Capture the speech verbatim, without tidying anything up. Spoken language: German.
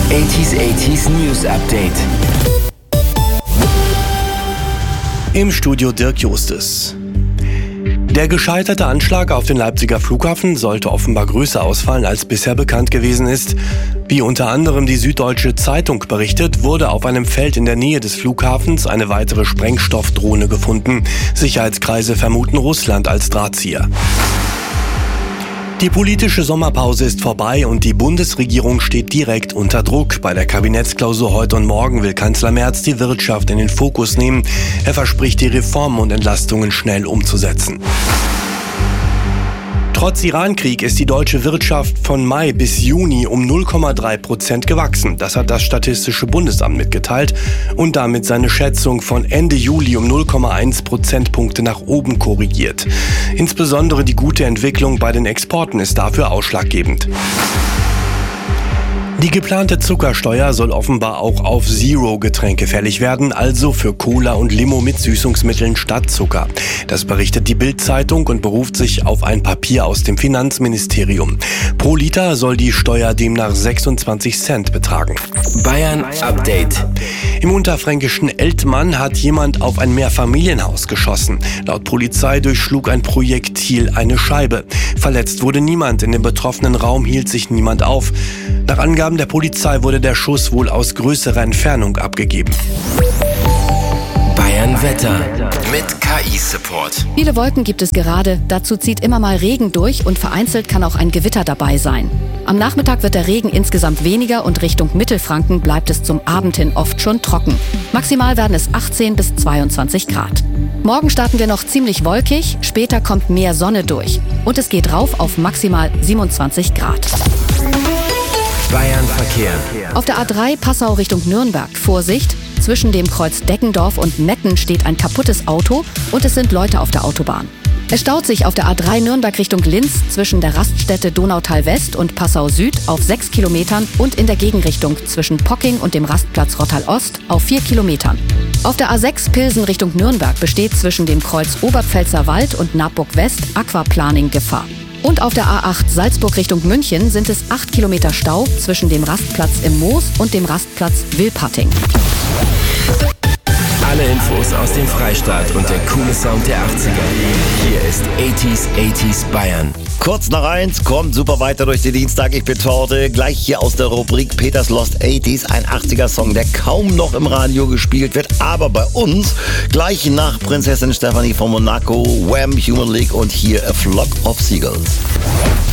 achtziger achtziger News Update. Im Studio Dirk Justus. Der gescheiterte Anschlag auf den Leipziger Flughafen sollte offenbar größer ausfallen, als bisher bekannt gewesen ist. Wie unter anderem die Süddeutsche Zeitung berichtet, wurde auf einem Feld in der Nähe des Flughafens eine weitere Sprengstoffdrohne gefunden. Sicherheitskreise vermuten Russland als Drahtzieher. Die politische Sommerpause ist vorbei und die Bundesregierung steht direkt unter Druck. Bei der Kabinettsklausur heute und morgen will Kanzler Merz die Wirtschaft in den Fokus nehmen. Er verspricht, die Reformen und Entlastungen schnell umzusetzen. Trotz Irankrieg ist die deutsche Wirtschaft von Mai bis Juni um null Komma drei Prozent gewachsen. Das hat das Statistische Bundesamt mitgeteilt und damit seine Schätzung von Ende Juli um null Komma eins Prozentpunkte nach oben korrigiert. Insbesondere die gute Entwicklung bei den Exporten ist dafür ausschlaggebend. Die geplante Zuckersteuer soll offenbar auch auf Zero-Getränke fällig werden, also für Cola und Limo mit Süßungsmitteln statt Zucker. Das berichtet die Bild-Zeitung und beruft sich auf ein Papier aus dem Finanzministerium. Pro Liter soll die Steuer demnach sechsundzwanzig Cent betragen. Bayern Update. Im unterfränkischen Eltmann hat jemand auf ein Mehrfamilienhaus geschossen. Laut Polizei durchschlug ein Projektil eine Scheibe. Verletzt wurde niemand. In dem betroffenen Raum hielt sich niemand auf. Nach Angaben der Polizei wurde der Schuss wohl aus größerer Entfernung abgegeben. Bayern Wetter mit K I-Support. Viele Wolken gibt es gerade, dazu zieht immer mal Regen durch und vereinzelt kann auch ein Gewitter dabei sein. Am Nachmittag wird der Regen insgesamt weniger und Richtung Mittelfranken bleibt es zum Abend hin oft schon trocken. Maximal werden es achtzehn bis zweiundzwanzig Grad. Morgen starten wir noch ziemlich wolkig, später kommt mehr Sonne durch und es geht rauf auf maximal siebenundzwanzig Grad. Bayern Verkehr. Auf der A drei Passau Richtung Nürnberg, Vorsicht! Zwischen dem Kreuz Deckendorf und Metten steht ein kaputtes Auto und es sind Leute auf der Autobahn. Es staut sich auf der A drei Nürnberg Richtung Linz zwischen der Raststätte Donautal West und Passau Süd auf sechs Kilometern und in der Gegenrichtung zwischen Pocking und dem Rastplatz Rottal Ost auf vier Kilometern. Auf der A sechs Pilsen Richtung Nürnberg besteht zwischen dem Kreuz Oberpfälzer Wald und Naburg West Aquaplaning-Gefahr. Und auf der A acht Salzburg Richtung München sind es acht Kilometer Stau zwischen dem Rastplatz im Moos und dem Rastplatz Wilpatting. Alle Infos aus dem Freistaat und der coole Sound der achtziger. Hier ist achtziger achtziger Bayern. Kurz nach eins, kommt super weiter durch den Dienstag. Ich bin Torte, gleich hier aus der Rubrik Peters Lost achtziger, ein achtziger-Song, der kaum noch im Radio gespielt wird, aber bei uns gleich nach Prinzessin Stephanie von Monaco, Wham, Human League und hier A Flock of Seagulls.